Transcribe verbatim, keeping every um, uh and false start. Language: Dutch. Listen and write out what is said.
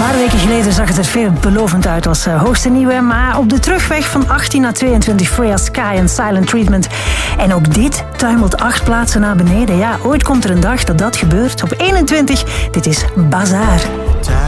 paar weken geleden zag het er veelbelovend uit als uh, hoogste nieuwe. Maar op de terugweg van achttien naar tweeëntwintig Freya Sky en Silent Treatment. En ook dit tuimelt acht plaatsen naar beneden. Ja, ooit komt er een dag dat dat gebeurt. Op eenentwintig, dit is Bazaar.